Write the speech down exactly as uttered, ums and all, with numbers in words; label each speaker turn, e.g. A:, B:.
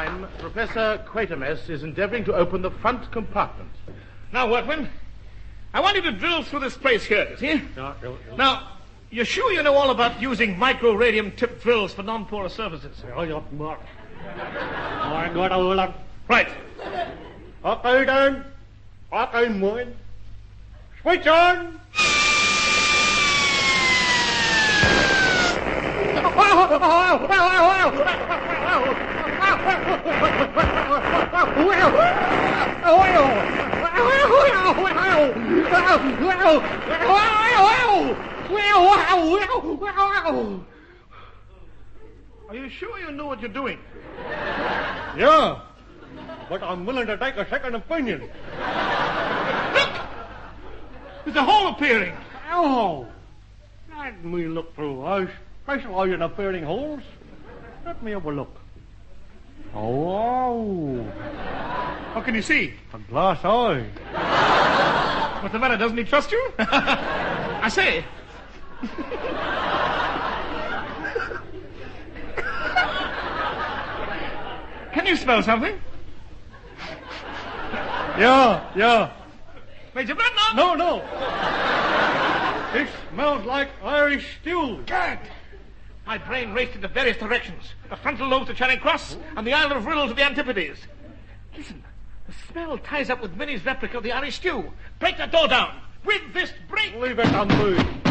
A: time, Professor Quatermass is endeavoring to open the front compartment.
B: Now, workmen, I want you to drill through this place here, you see?
C: No, no, no.
B: Now, you're sure you know all about using micro-radium-tipped drills for non-porous surfaces?
C: Ja, ja, maar. Maar ik ga dat wel aan.
B: Right.
C: Okay, then. Okay, mooi. Switch on!
B: Are you sure you know what you're doing?
C: Yeah, but I'm willing to take a second opinion.
B: Look! There's a hole appearing.
C: Oh, let me look through. I specialize in appearing holes. Let me have a look. Oh,
B: What can you see?
C: a glass eye.
B: What's the matter? Doesn't he trust you? I say. Can you smell something?
C: Yeah, yeah.
B: Major Bradner?
C: No, no. It smells like Irish stew.
B: Good. My brain raced into various directions. The frontal lobe to Charing Cross and the Isle of Rhyl to the Antipodes. Listen, the smell ties up with Minnie's replica of the Irish stew. Break that door down. With this break.
C: Leave it on me.